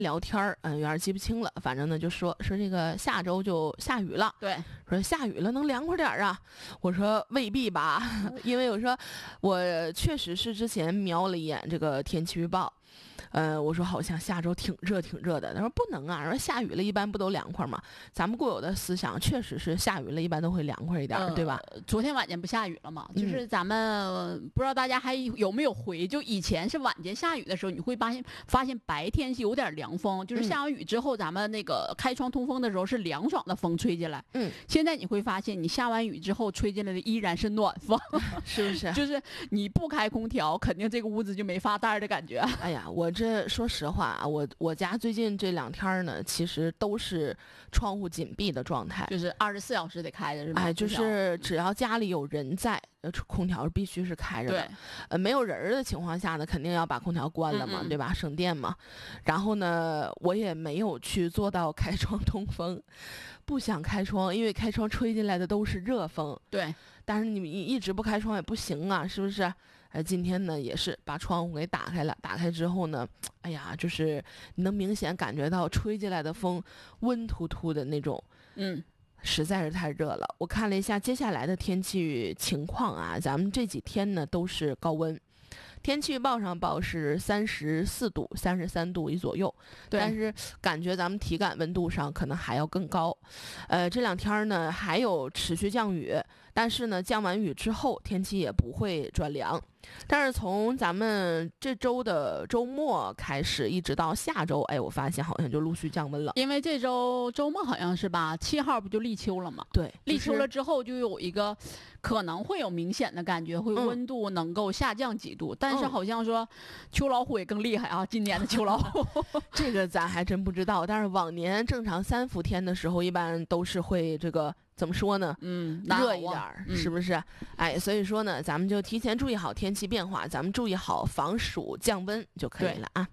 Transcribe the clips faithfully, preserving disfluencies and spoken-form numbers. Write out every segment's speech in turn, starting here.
聊天儿，嗯，有点记不清了，反正呢就说说这个下周就下雨了， 对， 说下雨了能凉快点儿啊，我说未必吧，因为我说我确实是之前瞄了一眼这个天气预报。呃，我说好像下周挺热挺热的，他说不能啊，说下雨了一般不都凉快吗？咱们固有的思想确实是下雨了一般都会凉快一点，呃、对吧？ 昨天晚间不下雨了吗？就是咱们、嗯、不知道大家还有没有回，就以前是晚间下雨的时候，你会发现发现白天是有点凉风，就是下完雨之后，咱们那个开窗通风的时候是凉爽的风吹进来。嗯，现在你会发现，你下完雨之后吹进来的依然是暖风， 是不是？ 就是你不开空调，肯定这个屋子就没发呆的感觉。 哎呀，我这说实话啊，我我家最近这两天呢，其实都是窗户紧闭的状态， 就是二十四小时得开着，是吧？ 哎，就是只要家里有人在，呃，空调必须是开着的。 对， 呃，没有人的情况下呢，肯定要把空调关了嘛，嗯嗯对吧？省电嘛。然后呢，我也没有去做到开窗通风，不想开窗，因为开窗吹进来的都是热风。 对， 但是你一直不开窗也不行啊，是不是？哎，今天呢也是把窗户给打开了，打开之后呢，哎呀，就是你能明显感觉到吹进来的风温突突的那种， 嗯， 实在是太热了。我看了一下接下来的天气情况啊，咱们这几天呢都是高温。天气预报上报是三十四度、三十三度一左右，但是感觉咱们体感温度上可能还要更高。呃，这两天呢还有持续降雨，但是呢降完雨之后天气也不会转凉。但是从咱们这周的周末开始，一直到下周，哎，我发现好像就陆续降温了。 因为这周周末好像是吧，七号不就立秋了吗？ 对， 立秋了之后就有一个可能会有明显的感觉，会温度能够下降几度。嗯、但是好像说秋老虎也更厉害啊，今年的秋老虎， 这个咱还真不知道。但是往年正常三伏天的时候，一般都是会这个。怎么说呢？ 嗯， 热一点儿，是不是？嗯、哎，所以说呢，咱们就提前注意好天气变化，咱们注意好防暑降温就可以了啊。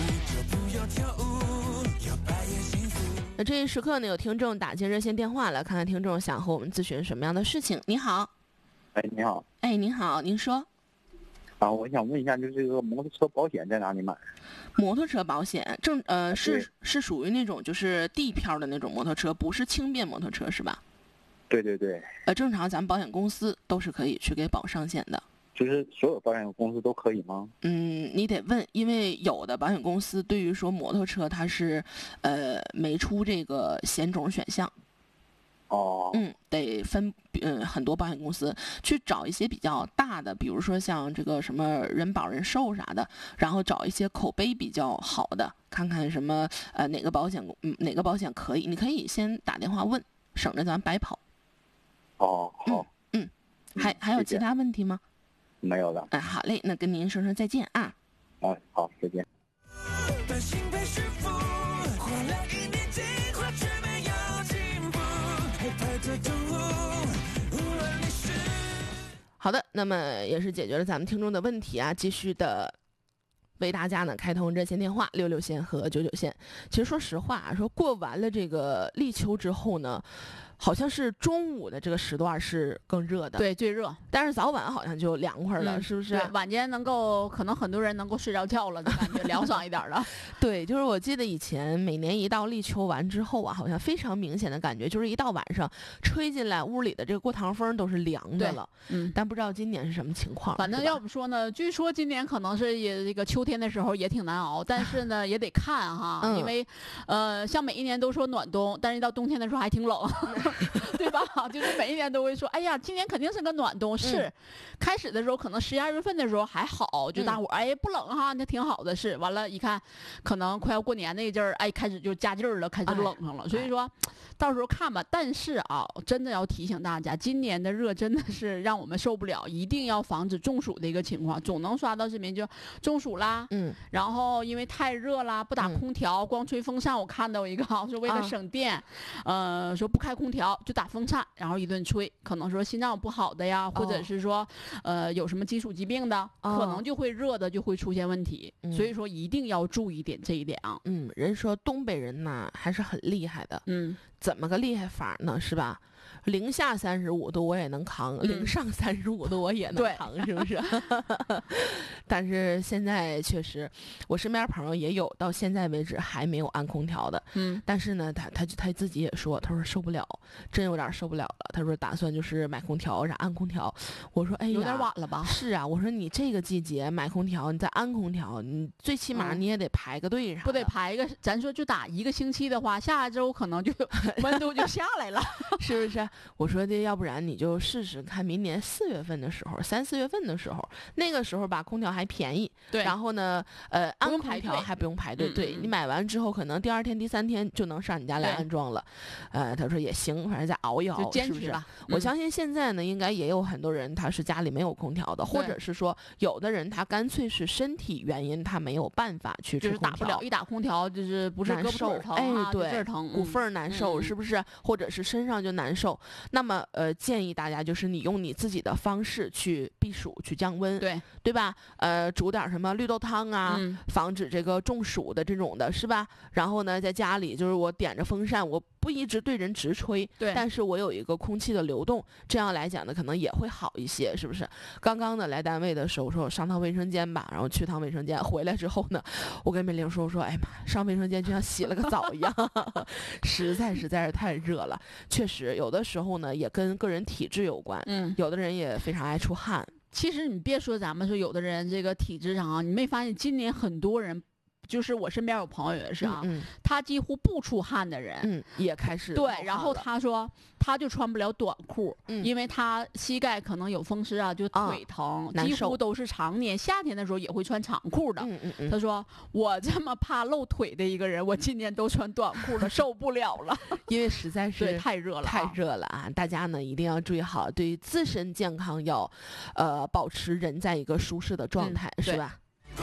那这一时刻呢，有听众打进热线电话了，看看听众想和我们咨询什么样的事情。你好， 哎，你好， 哎，您好，您说。 啊，我想问一下，就是这个摩托车保险在哪里买？ 摩托车保险正呃是是属于那种就是地票的那种摩托车，不是轻便摩托车是吧？ 对对对， 呃，正常咱们保险公司都是可以去给保上险的。 就是所有保险公司都可以吗？ 嗯，你得问，因为有的保险公司对于说摩托车它是，呃，没出这个险种选项。 哦。 嗯，得分嗯很多保险公司去找一些比较大的，比如说像这个什么人保人寿啥的，然后找一些口碑比较好的，看看什么呃哪个保险嗯哪个保险可以，你可以先打电话问，省着咱白跑。 哦，好， 嗯，嗯还还有其他问题吗？ 没有了。 哎，好嘞，那跟您说声再见啊。 啊，好，再见。 好的，那么也是解决了咱们听众的问题啊，继续的为大家呢开通热线电话六六线和九九线。其实说实话啊，说过完了这个立秋之后呢，好像是中午的这个时段是更热的， 对，最热。 但是早晚好像就凉快了，嗯、是不是？ 对，晚间能够，可能很多人能够睡着觉了，就感觉凉爽一点了。 对，就是我记得以前每年一到立秋完之后啊，好像非常明显的感觉，就是一到晚上吹进来屋里的这个过堂风都是凉的了。嗯，但不知道今年是什么情况。 反正要不说呢，据说今年可能是也这个秋天的时候也挺难熬，但是呢也得看哈，嗯、因为呃像每一年都说暖冬，但是一到冬天的时候还挺冷。对吧？就是每一年都会说，哎呀，今年肯定是个暖冬。是，嗯、开始的时候可能十一二月份的时候还好，就大伙儿、嗯、哎不冷哈，那挺好的。是，完了，一看可能快要过年那阵儿，哎，开始就加劲儿了，开始冷上了。哎、所以说，到时候看吧。但是啊，真的要提醒大家，今年的热真的是让我们受不了，一定要防止中暑的一个情况。总能刷到视频就中暑啦，嗯，然后因为太热啦，不打空调，嗯、光吹风扇。我看到一个说为了省电，啊、呃，说不开空调就打风扇，然后一顿吹，可能说心脏不好的呀，或者是说，呃，有什么基础疾病的，哦、可能就会热的就会出现问题。嗯、所以说一定要注意点这一点啊。 嗯，人说东北人呐还是很厉害的。嗯，怎么个厉害法呢？是吧？ 零下三十五度我也能扛， 嗯零上三十五度我也能扛，是不是？但是现在确实，我身边朋友也有到现在为止还没有安空调的。 嗯， 但是呢，他他他自己也说，他说受不了，真有点受不了了。他说打算就是买空调，然后安空调。我说哎呀， 有点晚了吧？ 是啊，我说你这个季节买空调，你再安空调，你最起码你也得排个队啥的、嗯、 不得排一个？咱说就打一个星期的话，下周可能就温度就下来了， 是不是？我说的，要不然你就试试看，明年四月份的时候，三四月份的时候，那个时候吧，空调还便宜。 对， 然后呢，呃，安空调还不用排队。对，你买完之后，可能第二天、第三天就能上你家来安装了。呃，他说也行，反正再熬一熬， 就坚持吧。 是不是？我相信现在呢，应该也有很多人他是家里没有空调的，或者是说有的人他干脆是身体原因，他没有办法去就是打不了，一打空调就是不是胳膊腿疼、啊、 哎，对， 这儿疼， 骨缝难受、嗯，是不是？或者是身上就难受。那么呃，建议大家就是你用你自己的方式去避暑、去降温， 对对吧？呃，煮点什么绿豆汤啊、 嗯， 防止这个中暑的这种的，是吧？然后呢，在家里就是我点着风扇，我不一直对人直吹， 对， 但是我有一个空气的流动，这样来讲呢，可能也会好一些，是不是？刚刚呢来单位的时候说我上趟卫生间吧，然后去趟卫生间，回来之后呢，我跟美玲说说，哎呀妈，上卫生间就像洗了个澡一样，实在实在是太热了。确实，有的时候呢也跟个人体质有关， 嗯， 有的人也非常爱出汗。 其实你别说咱们说有的人这个体质上啊，你没发现今年很多人。就是我身边有朋友也是啊、 嗯嗯， 他几乎不出汗的人， 嗯，也开始对，然后他说他就穿不了短裤、 嗯， 因为他膝盖可能有风湿啊，就腿疼， 哦、 几乎都是常年夏天的时候也会穿长裤的。 嗯嗯嗯， 他说我这么怕露腿的一个人，我今年都穿短裤了，受不了了， 因为实在是太热了， 太热了啊！大家呢一定要注意好，对于自身健康要，呃，保持人在一个舒适的状态， 嗯、 是吧？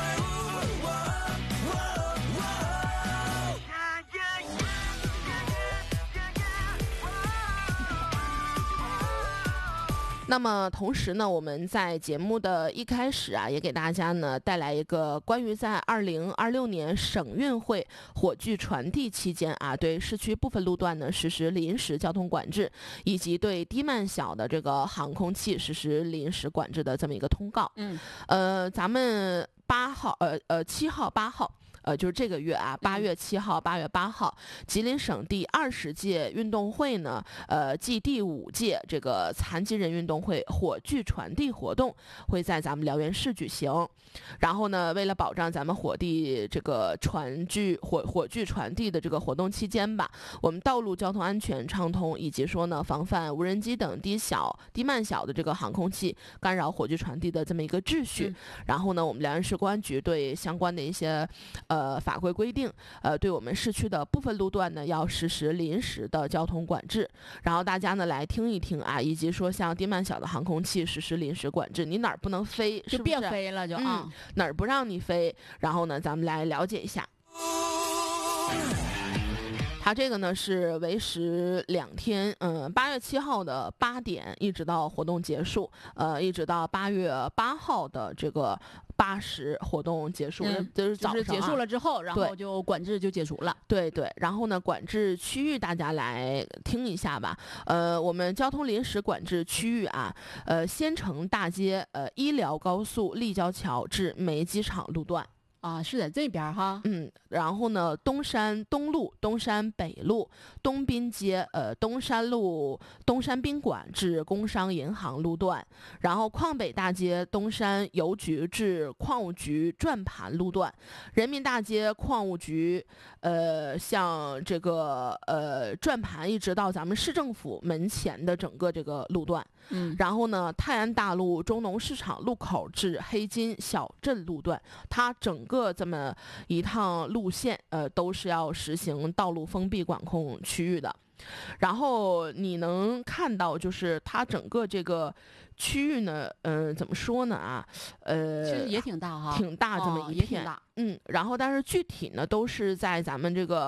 那么同时呢，我们在节目的一开始啊，也给大家呢带来一个关于在二零二六年省运会火炬传递期间啊，对市区部分路段呢实施临时交通管制，以及对低慢小的这个航空器实施临时管制的这么一个通告。 嗯， 呃，咱们八号，呃呃七号、八号。呃，就是这个月啊，八月七号、八月八号，吉林省第二十届运动会呢，呃，暨第五届这个残疾人运动会火炬传递活动会在咱们辽源市举行。然后呢，为了保障咱们火地这个传炬火火炬传递的这个活动期间吧，我们道路交通安全畅通，以及说呢，防范无人机等低小、低慢小的这个航空器干扰火炬传递的这么一个秩序。 嗯、 然后呢，我们辽源市公安局对相关的一些呃，法规规定，呃，对我们市区的部分路段呢，要实施临时的交通管制。然后大家呢来听一听啊，以及说像低慢小的航空器实施临时管制，你哪儿不能飞， 就别飞了就，就啊、 嗯，哪儿不让你飞。然后呢，咱们来了解一下。它这个呢是为时两天，嗯，八月七号的八点一直到活动结束，呃，一直到八月八号的这个八时活动结束， 嗯、 就是早上、啊、 就是结束了之后，然后就管制就解除了。 对对，然后呢，管制区域大家来听一下吧。呃，我们交通临时管制区域啊，呃，仙城大街、呃，医疗高速立交桥至梅机场路段。 啊，是在这边哈， 嗯，然后呢，东山东路、东山北路、东滨街、呃，东山路、东山宾馆至工商银行路段，然后矿北大街、东山邮局至矿务局转盘路段，人民大街、矿务局，呃，像这个呃转盘一直到咱们市政府门前的整个这个路段， 嗯， 然后呢，泰安大路中农市场路口至黑金小镇路段，它整个个这么一趟路线，呃，都是要实行道路封闭管控区域的。然后你能看到，就是它整个这个区域呢，嗯、呃，怎么说呢啊，呃， 其实也挺大哈， 挺大这么一片， 哦、 嗯，然后但是具体呢，都是在咱们这个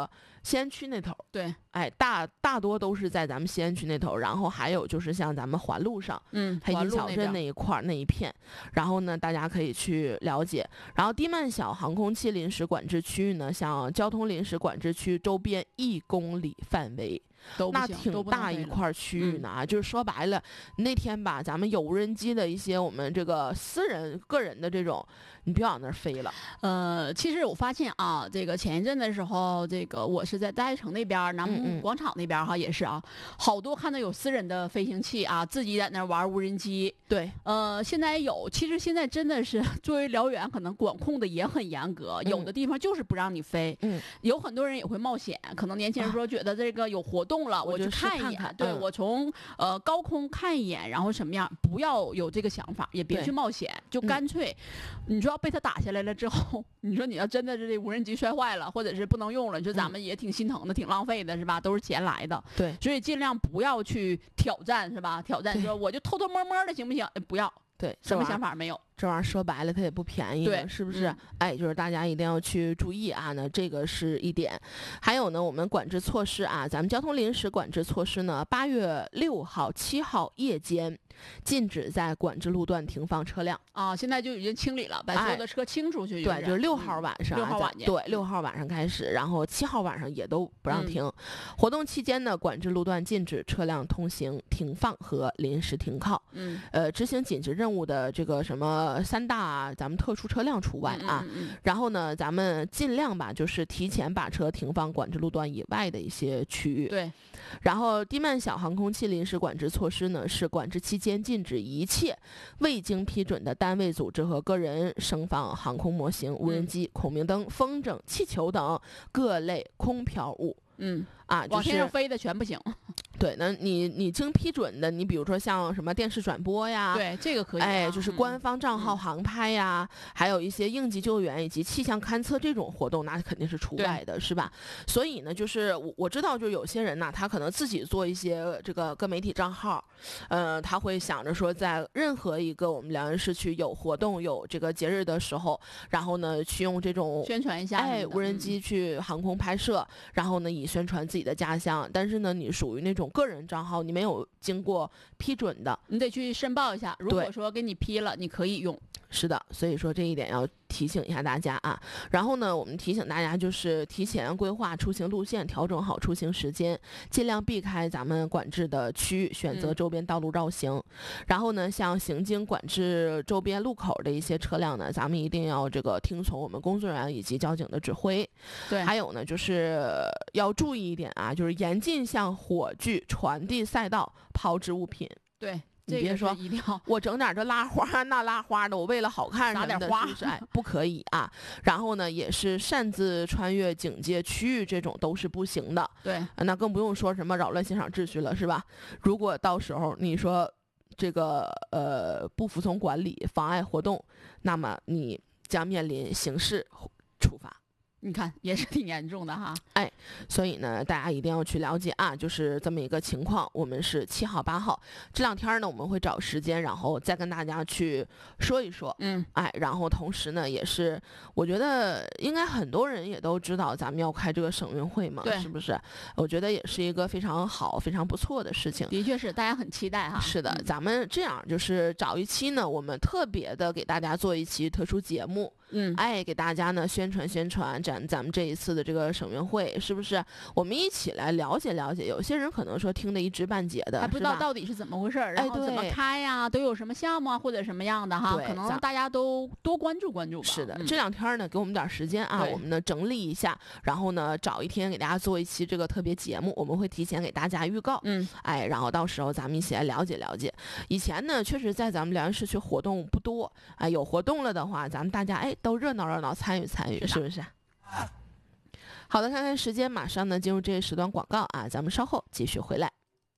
西安区那头。 对， 哎，大大多都是在咱们西安区那头，然后还有就是像咱们环路上， 嗯， 黑金小镇那一块那一片，然后呢，大家可以去了解。然后低慢小航空器临时管制区域呢，像交通临时管制区周边一公里范围。那挺大一块区域呢啊，嗯、就是说白了，那天吧，咱们有无人机的一些我们这个私人个人的这种，你别往那儿飞了。 呃，其实我发现啊，这个前一阵的时候，这个我是在大悦城那边南木广场那边哈，嗯嗯也是啊，好多看到有私人的飞行器啊，自己在那玩无人机。 对， 呃，现在有，其实现在真的是作为辽源，可能管控的也很严格，有的地方就是不让你飞。 嗯， 有很多人也会冒险，可能年轻人说觉得这个有活动。了，我去看一眼， 看看对、 嗯、 我从呃高空看一眼，然后什么样，不要有这个想法，也别去冒险，就干脆，嗯、你说要被他打下来了之后，你说你要真的是这无人机摔坏了，或者是不能用了，就咱们也挺心疼的，挺浪费的，是吧？都是钱来的， 对， 所以尽量不要去挑战，是吧？挑战说我就偷偷摸摸的行不行？哎，不要， 对， 什么想法没有？ 这玩意儿说白了，它也不便宜， 对， 是不是？ 嗯、 哎，就是大家一定要去注意啊。呢，这个是一点。还有呢，我们管制措施啊，咱们交通临时管制措施呢，八月六号、七号夜间禁止在管制路段停放车辆啊。现在就已经清理了，把所有的车清出去、就是哎。对，就是六号晚上、啊， 六、嗯、号晚间， 对，六号晚上开始，然后七号晚上也都不让停。嗯、活动期间呢，管制路段禁止车辆通行、停放和临时停靠。 嗯， 呃，执行紧急任务的这个什么三大、啊。咱们特殊车辆除外啊， 嗯嗯嗯然后呢，咱们尽量吧，就是提前把车停放管制路段以外的一些区域。 对。 然后低慢小航空器临时管制措施呢，是管制期间禁止一切未经批准的单位、组织和个人升放航空模型、无人机、孔明灯、风筝、气球等各类空飘物。 嗯啊，就是、 往天上飞的全不行。 对，那你你经批准的，你比如说像什么电视转播呀， 对，这个可以、啊。 哎，就是官方账号航拍呀，嗯、还有一些应急救援以及气象勘测这种活动，那肯定是除外的，是吧？所以呢，就是我我知道，就有些人呢，他可能自己做一些这个各媒体账号，呃，他会想着说，在任何一个我们辽源市区有活动、有这个节日的时候，然后呢，去用这种宣传一下， 哎，无人机去航空拍摄，嗯、然后呢，以宣传自己的家乡。但是呢，你属于那种个人账号，你没有经过批准的， 你得去申报一下。如果说给你批了，你可以用。 是的，所以说这一点要提醒一下大家啊。然后呢，我们提醒大家就是提前规划出行路线，调整好出行时间，尽量避开咱们管制的区域，选择周边道路绕行。嗯、然后呢，像行经管制周边路口的一些车辆呢，咱们一定要这个听从我们工作人员以及交警的指挥。 对， 还有呢，就是要注意一点啊，就是严禁向火炬、传递赛道抛掷物品。 对。 你别说， 一定要我整点这拉花那拉花的，我为了好看什么的， 撒点花是不是？哎，不可以啊。然后呢，也是擅自穿越警戒区域，这种都是不行的。 对、 啊，那更不用说什么扰乱现场秩序了，是吧？如果到时候你说这个呃不服从管理、妨碍活动，那么你将面临刑事处罚。 你看也是挺严重的哈， 哎，所以呢，大家一定要去了解啊，就是这么一个情况。我们是七号、八号这两天呢，我们会找时间，然后再跟大家去说一说。 嗯， 哎，然后同时呢，也是我觉得应该很多人也都知道咱们要开这个省运会嘛， 对， 是不是？我觉得也是一个非常好、非常不错的事情。 的确是，大家很期待哈。 是的， 嗯、 咱们这样就是找一期呢，我们特别的给大家做一期特殊节目。 嗯， 哎，给大家呢宣传宣传咱咱们这一次的这个省运会，是不是？我们一起来了解了解。有些人可能说听得一知半解的， 还不知道到底是怎么回事，然后怎么开呀、啊，都有什么项目啊，或者什么样的哈，可能大家都多关注关注吧。 是的， 嗯、 这两天呢，给我们点时间啊，我们呢整理一下，然后呢找一天给大家做一期这个特别节目，我们会提前给大家预告。 嗯， 哎，然后到时候咱们一起来了解了解。以前呢，确实在咱们辽源市区活动不多，哎，有活动了的话，咱们大家哎都热闹热闹。参与参与，是不是？好的，看看时间，马上呢进入这一时段广告啊，咱们稍后继续回来。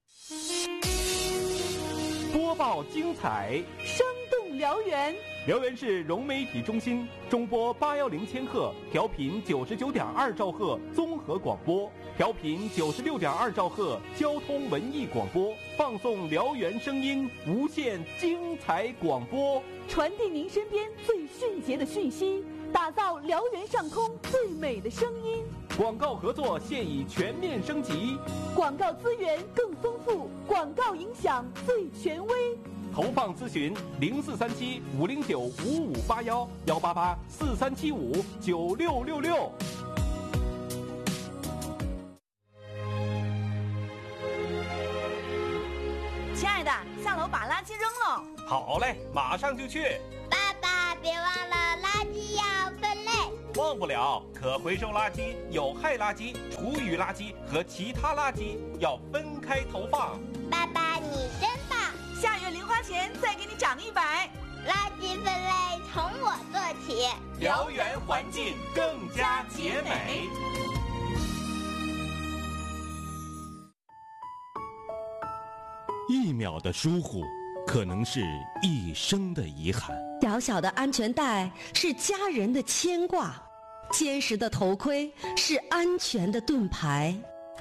播报精彩， 生动辽源。 辽源市融媒体中心中波八幺零千赫，调频九十九点二兆赫综合广播，调频九十六点二兆赫交通文艺广播，放送辽源声音，无限精彩广播， 传递您身边最迅捷的讯息，打造辽源上空最美的声音。 广告合作现已全面升级， 广告资源更丰富，广告影响最权威。 投放咨询零四三七五零九五五八幺幺八八四三七五九六六六。 亲爱的，下楼把垃圾扔了。 好嘞，马上就去。 爸爸，别忘了垃圾要分类。 忘不了，可回收垃圾、有害垃圾、厨余垃圾和其他垃圾要分开投放。 爸爸，你真棒！ 下月零花钱再给你涨一百。 垃圾分类从我做起， 燎原环境更加洁美。 一秒的疏忽，可能是一生的遗憾。 小小的安全带是家人的牵挂，坚实的头盔是安全的盾牌。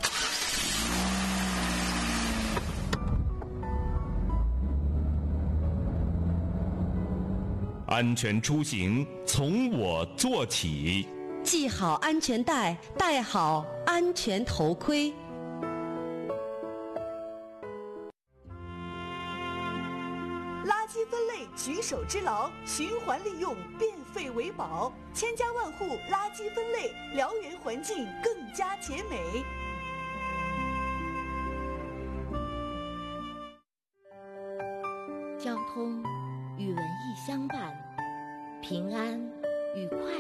安全出行从我做起， 系好安全带，戴好安全头盔。 垃圾分类举手之劳，循环利用，变废为宝，千家万户垃圾分类，燎原环境更加洁美。 交通与文艺相伴，平安与快